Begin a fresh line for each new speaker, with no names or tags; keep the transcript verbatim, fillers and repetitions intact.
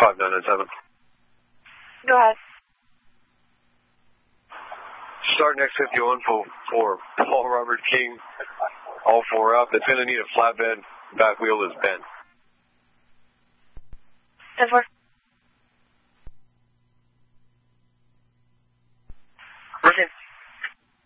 five nine nine seven.
Go ahead.
Start next fifty-one for, for Paul Robert King. All four up. It's going to need a flatbed. Back wheel is bent.
ten four.